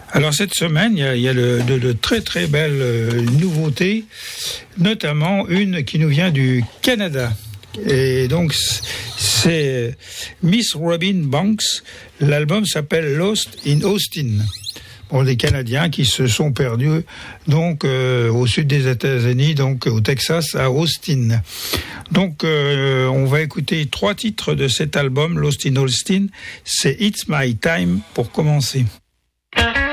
Alors cette semaine, il y a de très très belles nouveautés, notamment une qui nous vient du Canada. Et donc c'est Miss Robin Banks. L'album s'appelle Lost in Austin. Pour les Canadiens qui se sont perdus donc au sud des États-Unis, donc au Texas, à Austin. Donc on va écouter 3 titres de cet album Lost in Austin. C'est It's My Time pour commencer.